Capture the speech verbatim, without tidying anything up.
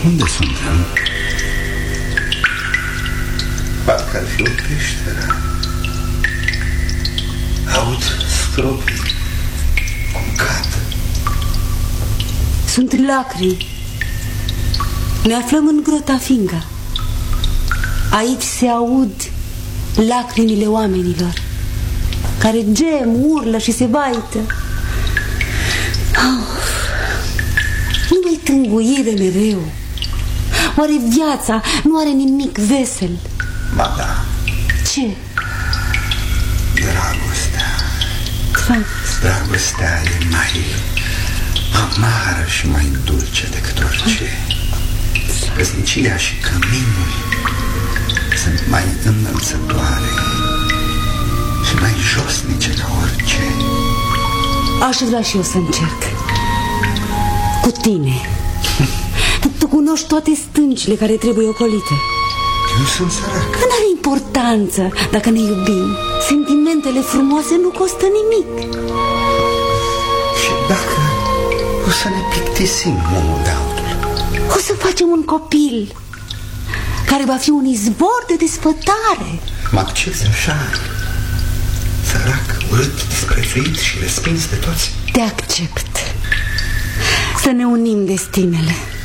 Unde suntem? Parcă ar fi o peșteră. Aud stropii cum cad. Sunt lacrimi. Ne aflăm în grota Finga. Aici se aud lacrimile oamenilor care gem, urlă și se baită. Oh, nu-i tânguire mereu. Oare viața nu are nimic vesel? Ba da. Ce? Dragostea. Fapt. Dragostea e mai amară și mai dulce decât orice. Căsnicia și căminul sunt mai înălțătoare și mai josnice ca orice. Aș vrea și eu să încerc. Cu tine. Tu cunoști toate stâncile care trebuie ocolite. Eu sunt sărac. Nu are importanță dacă ne iubim. Sentimentele frumoase nu costă nimic. Și dacă o să ne plictisim unul de altul? O să facem un copil care va fi un izvor de desfătare. Mă accepți așa? Sărac, urât, disprețuit și respins de toți? Te accept. Să ne unim destinele.